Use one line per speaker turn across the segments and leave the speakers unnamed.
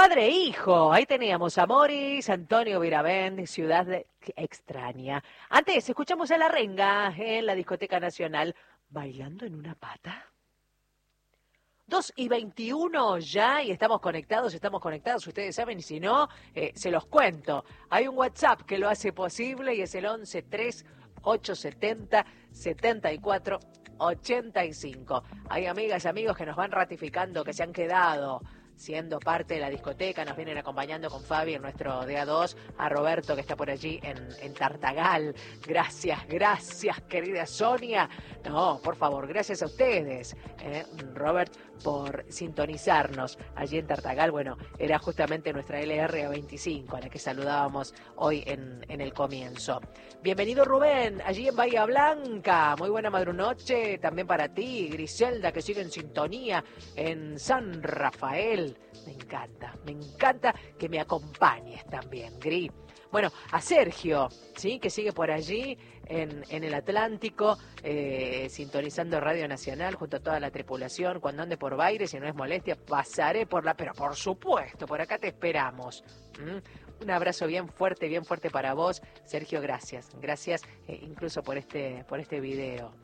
padre e hijo. Ahí teníamos a Morris, Antonio Viravent, Ciudad Extraña. Antes escuchamos a La Renga en la Discoteca Nacional, Bailando en una Pata. 2:21 ya y estamos conectados, ustedes saben, y si no, se los cuento. Hay un WhatsApp que lo hace posible y es el 1138707485. Hay amigas y amigos que nos van ratificando, que se han quedado siendo parte de la discoteca, nos vienen acompañando con Fabi en nuestro DA2, a Roberto que está por allí en Tartagal. Gracias, querida Sonia. No, por favor, gracias a ustedes, Robert, por sintonizarnos allí en Tartagal. Bueno, era justamente nuestra LRA25, a la que saludábamos hoy en el comienzo. Bienvenido Rubén, allí en Bahía Blanca. Muy buena madrunoche también para ti, Griselda, que sigue en sintonía en San Rafael. Me encanta que me acompañes también, Gri. Bueno, a Sergio, ¿sí? Que sigue por allí en el Atlántico, sintonizando Radio Nacional junto a toda la tripulación. Cuando ande por Baires, si no es molestia, pasaré por pero por supuesto, por acá te esperamos. Un abrazo bien fuerte para vos, Sergio, gracias incluso por este video.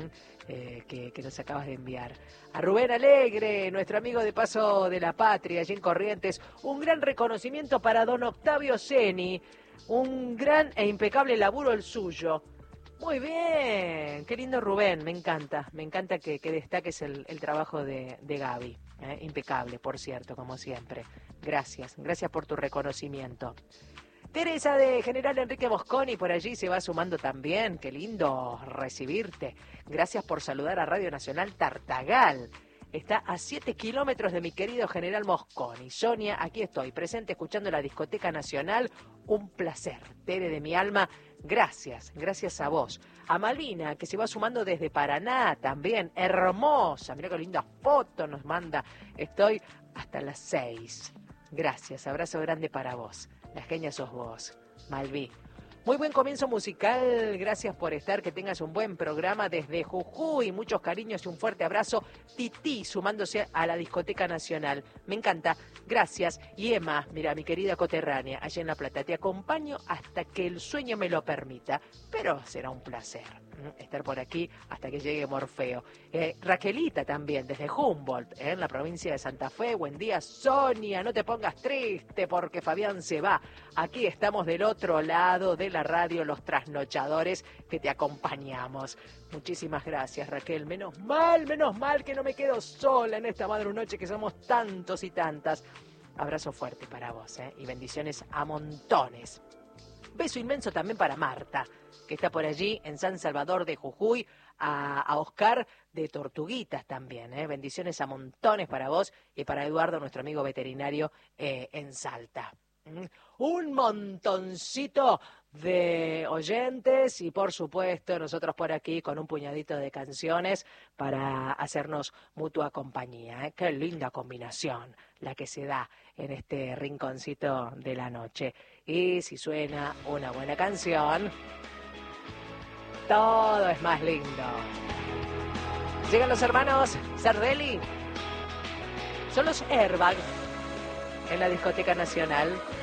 Que nos acabas de enviar. A Rubén Alegre, nuestro amigo de Paso de la Patria, allí en Corrientes, un gran reconocimiento para don Octavio Seni, un gran e impecable laburo el suyo. Muy bien, qué lindo Rubén, me encanta que destaques el trabajo de Gaby, impecable, por cierto, como siempre. Gracias por tu reconocimiento. Teresa de General Enrique Mosconi por allí se va sumando también. Qué lindo recibirte. Gracias por saludar a Radio Nacional Tartagal. Está a 7 kilómetros de mi querido General Mosconi. Sonia, aquí estoy, presente escuchando la Discoteca Nacional. Un placer, Tere de mi alma. Gracias a vos. A Malvina, que se va sumando desde Paraná también. Hermosa, mirá qué linda foto nos manda. Estoy hasta las 6. Gracias, abrazo grande para vos. La genia sos vos, Malví. Muy buen comienzo musical, gracias por estar, que tengas un buen programa desde Jujuy, muchos cariños y un fuerte abrazo. Titi, sumándose a la Discoteca Nacional, me encanta, gracias. Y Emma, mira, mi querida coterránea, allá en La Plata, te acompaño hasta que el sueño me lo permita, pero será un placer estar por aquí hasta que llegue Morfeo. Raquelita también, desde Humboldt, en la provincia de Santa Fe. Buen día, Sonia, no te pongas triste porque Fabián se va. Aquí estamos del otro lado de la radio, los trasnochadores que te acompañamos. Muchísimas gracias, Raquel. Menos mal que no me quedo sola en esta madrunoche, que somos tantos y tantas. Abrazo fuerte para vos, y bendiciones a montones. Beso inmenso también para Marta, que está por allí en San Salvador de Jujuy, a Oscar de Tortuguitas también. Bendiciones a montones para vos y para Eduardo, nuestro amigo veterinario en Salta. Un montoncito de oyentes y por supuesto nosotros por aquí con un puñadito de canciones para hacernos mutua compañía. Qué linda combinación la que se da en este rinconcito de la noche. Y si suena una buena canción, todo es más lindo. Llegan los hermanos Sardelli, son los Airbag en la Discoteca Nacional.